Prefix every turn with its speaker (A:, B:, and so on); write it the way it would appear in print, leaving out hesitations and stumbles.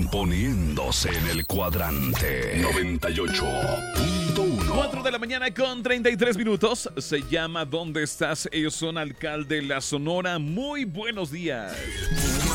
A: poniéndose en el cuadrante 98.1.
B: 4 de la mañana con 33 minutos. Se llama ¿Dónde estás? Ellos son Alcalde La Sonora. Muy buenos días.